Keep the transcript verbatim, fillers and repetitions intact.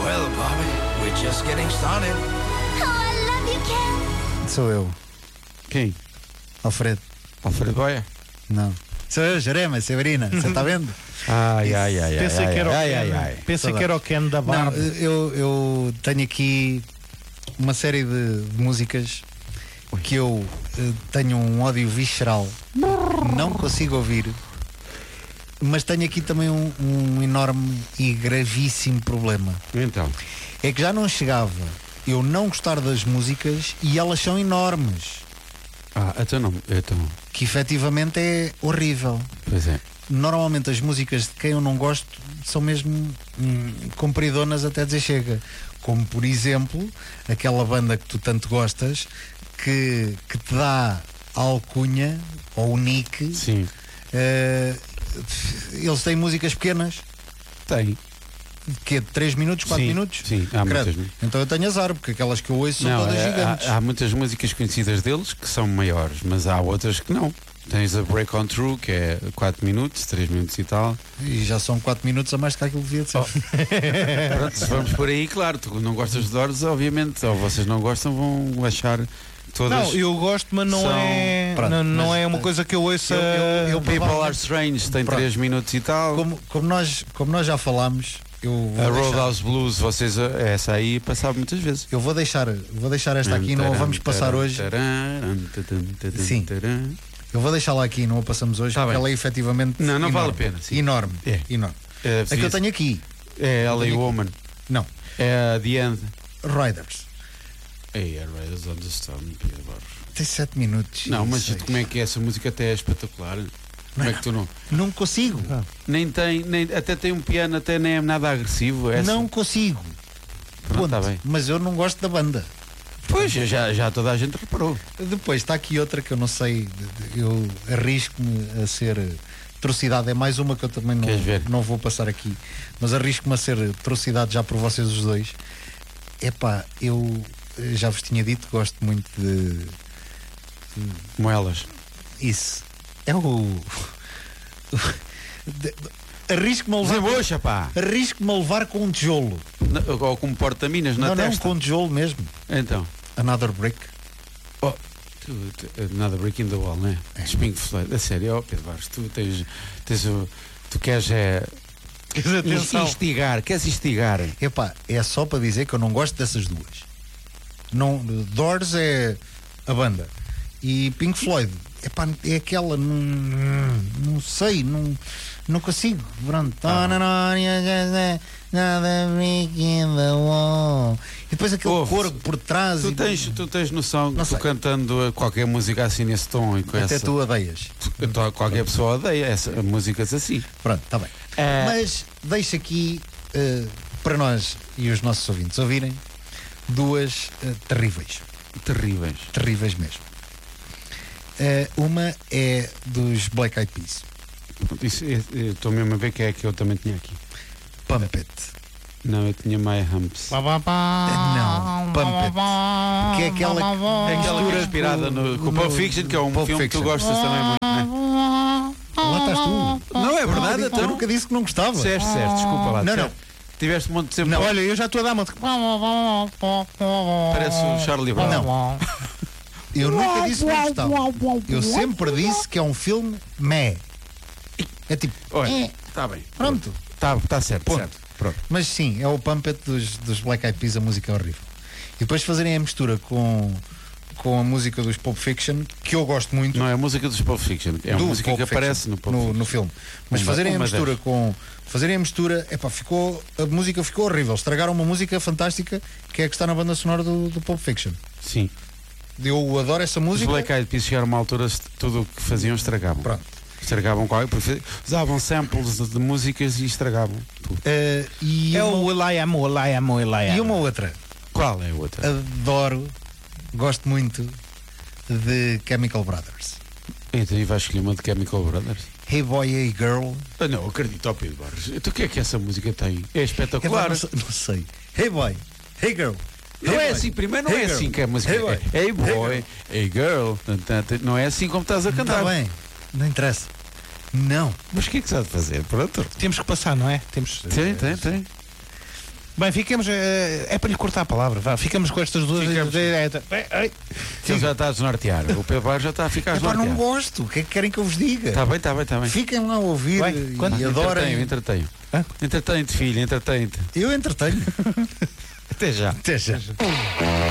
Well, Bobby, we're just getting started. Oh, I love you, Ken. Sou eu, Quem? Alfredo. Alfredo Boia? Não. Sou eu, Jerema, Severina. Você está vendo? Ai, ai, ai, Pensei ai, que era o ai, Ken, ai, ai. pensei que era o Ken da Não, barba. eu, eu tenho aqui uma série de, de músicas que eu eh, tenho um ódio visceral. Não consigo ouvir. Mas tenho aqui também um, um enorme e gravíssimo problema. Então, É que já não chegava eu não gostar das músicas e elas são enormes. ah, então não, então, Que efetivamente é horrível. pois é. Normalmente as músicas de quem eu não gosto são mesmo hum, compridonas até dizer chega. Como por exemplo aquela banda que tu tanto gostas que, que te dá a alcunha ou o nick. Sim, eh, eles têm músicas pequenas tem. que é de três minutos, quatro Sim, minutos. sim, há Credo. muitas, né? Então eu tenho azar porque aquelas que eu ouço são Não, todas é, gigantes. há, há muitas músicas conhecidas deles que são maiores, mas há outras que não. Tens a Break On Through, que é quatro minutos, três minutos e tal. E já são quatro minutos a mais do que aquilo que devia de ser. Pronto, se vamos por aí, claro, tu não gostas de Doors, obviamente, ou vocês não gostam, vão achar todas. Não, eu gosto, mas não são- é Pronto, não, não mas- é uma coisa que eu ouça. Eu- eu- eu- People provavelmente- Are Strange tem Pronto. três minutos e tal. Como, como, nós, como nós já falámos, eu vou, A deixar, Roadhouse Blues, vocês, essa aí passava muitas vezes. eu vou deixar vou deixar esta aqui, não a vamos passar hoje. Sim. Eu vou deixá-la aqui, não a passamos hoje, Tá porque bem. ela é efetivamente Não, não enorme. vale a pena, sim. Enorme, É. enorme. É, A que eu tenho aqui, é L A Woman, não, é a The End. Riders. Ei, a Riders on the Storm, Pedro Barros. Tem sete minutos. Não, e mas seis. como é que é? Essa música até é espetacular. Como é que tu não? Não consigo. Nem tem, nem, até tem um piano, até nem é nada agressivo. Essa. Não consigo. Pronto, Ponto. tá bem. Mas eu não gosto da banda. Pois, já, já toda a gente reparou. Depois está aqui outra que eu não sei, eu arrisco-me a ser atrocidade, é mais uma que eu também não, Queres ver? não vou passar aqui, mas arrisco-me a ser atrocidade já por vocês os dois. Epá, eu já vos tinha dito, gosto muito de Como elas. isso. É o de- arrisco-me a levar, Desembucha, pá! arrisco-me a levar com um tijolo. Na- Ou como porta-minas na Não, não, testa. com um tijolo mesmo. Então. Another Brick. Oh, tu, tu, nada break in the wall, não é? É. Pink Floyd. A sério, oh, Pedro Barros, tu tens, tens o. Tu queres é. Queres atenção? Instigar, queres instigar. Epá, é só para dizer que eu não gosto dessas duas. Não, Doors é a banda e Pink Floyd epá, é aquela, não, não sei, não, não consigo. Pronto. Nada break in the wall. E depois aquele Ouve, coro por trás. Tu e- tens, tu tens noção que Não tu sei. cantando qualquer música assim nesse tom e com Até essa. tu odeias. Então, qualquer pessoa odeia essa, músicas assim. Pronto, está bem. É. Mas deixo aqui eh, para nós e os nossos ouvintes ouvirem duas eh, terríveis. Terríveis. Terríveis mesmo. Eh, uma é dos Black Eyed Peas, Isso, eu- eu Estou mesmo a ver que é que eu também tinha aqui. Pump It. Não, eu tinha My Humps. Não, Pump It. Que é aquela, É aquela mistura inspirada no, com o no- Pulp Fiction, que é um Pulp filme que tu Fiction. gostas também muito, não Lá estás tu. é? Não, é Eu verdade, nunca, eu então. nunca disse que não gostava. Disseste, certo, desculpa lá. Não, disseste. Tiveste um monte de tempo. Não. Olha, eu já estou a dar uma. Parece o Charlie Brown. Não. Eu nunca disse que não gostava. Eu sempre disse que é um filme meh. É tipo, Olha, eh, está bem. pronto. Está tá certo, Ponto. certo. Pronto. Mas sim, é o Pump It dos, dos Black Eyed Peas, a música é horrível. E depois fazerem a mistura com, com a música dos Pulp Fiction, que eu gosto muito. Não é a música dos Pulp Fiction, é uma do música Pulp que Fiction, aparece no Pulp no, Fiction. no filme. Mas Uma- fazerem a uma mistura delas. com. Fazerem a mistura, epá, ficou, a música ficou horrível. Estragaram uma música fantástica que é a que está na banda sonora do, do Pulp Fiction. Sim. Eu adoro essa Os música. Black Eyed Peas chegaram a uma altura, tudo o que faziam estragavam. Pronto. Estragavam qualquer. porque Usavam samples de, de músicas e estragavam tudo. Eh, e, É uma, o Will I Am, o Will I Am, o Will I Am. e uma outra. Qual é a outra? Adoro, gosto muito de Chemical Brothers. Então, e vais escolher uma de Chemical Brothers? Hey Boy, Hey Girl. Ah, não, acredito ao Pedro Barros. Então o que é que essa música tem? É Epá, espetacular. não, sei, não sei. Hey Boy, Hey Girl. Não Hey é boy, assim, primeiro não hey é girl, assim que a música hey boy, é. Hey boy, hey girl. Portanto, não é assim como estás a cantar. Está bem, não interessa. Não. Mas o que é que se há de fazer? Pronto. Temos que passar, não é? Temos. Tem, tem, tem. Bem, ficamos. eh, é para lhe cortar a palavra, vá. Ficamos com estas duas. Ficamos. diretas. Bem, ai. Que ele já está a desnortear. O Pedro Barros já está a ficar a Epá, não desnortear. gosto. O que é que querem que eu vos diga? Está bem, está bem, está bem. Fiquem lá a ouvir Bem, e quando- adorem. Entretenho, entretenho. Hã? Entretém-te, filho, entretém-te. Eu entretenho. Até já. Até já.